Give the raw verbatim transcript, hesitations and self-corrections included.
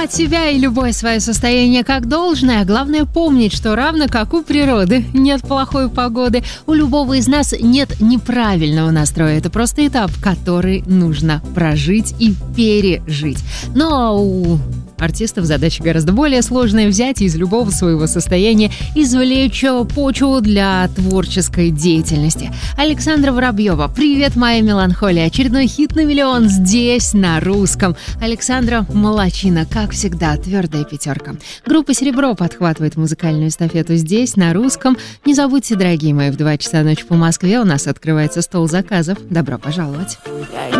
принимать себя и любое свое состояние как должное. Главное помнить, что равно как у природы нет плохой погоды, у любого из нас нет неправильного настроя. Это просто этап, который нужно прожить и пережить. Но у артистов задача гораздо более сложная — взять из любого своего состояния, извлечь почву для творческой деятельности. Александра Воробьева, «Привет, моя меланхолия». Очередной хит на миллион здесь, на русском. Александра молодчина, как всегда, твердая пятерка. Группа «Серебро» подхватывает музыкальную эстафету здесь, на русском. Не забудьте, дорогие мои, в два часа ночи по Москве у нас открывается стол заказов. Добро пожаловать.